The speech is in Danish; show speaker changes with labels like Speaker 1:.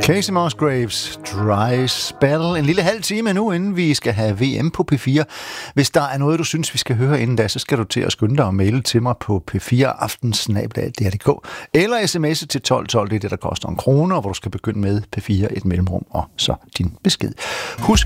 Speaker 1: Casey Musgraves, Dry Spell. En lille halv time nu, inden vi skal have VM på P4. Hvis der er noget, du synes, vi skal høre inden da, så skal du til at skynde dig og maile til mig på p4aftensnabel.dr.dk eller sms'e til 1212, det er det, der koster 1 krone, og hvor du skal begynde med P4 et mellemrum, og så din besked. Husk